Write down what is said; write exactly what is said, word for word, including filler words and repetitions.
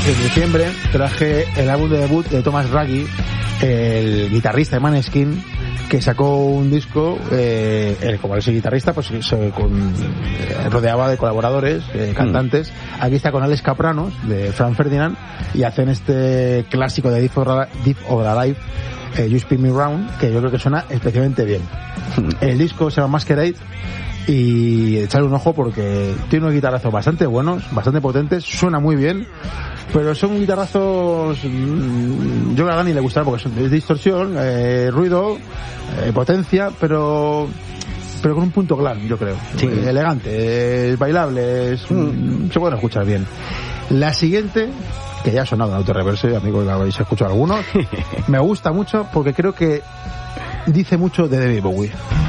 catorce de diciembre traje el álbum de debut de Thomas Raggi, el guitarrista de Maneskin, que sacó un disco, eh, él, como es el guitarrista, pues se con, eh, rodeaba de colaboradores, eh, cantantes. Mm. Aquí está con Alex Kapranos, de Frank Ferdinand, y hacen este clásico de Deep or, Deep or Alive, eh, You Spin Me Round, que yo creo que suena especialmente bien. Mm. El disco se llama Masquerade, y echarle un ojo porque tiene unos guitarrazos bastante buenos, bastante potentes, suena muy bien, pero son guitarrazos, yo a Dani le gustará porque son de distorsión, eh, ruido, eh, potencia, pero pero con un punto glam, yo creo. Sí. Eh, elegante, es bailable, es, mm. se puede escuchar bien. La siguiente, que ya ha sonado en Autorreverse, amigos, la habéis escuchado algunos, me gusta mucho porque creo que dice mucho de David Bowie.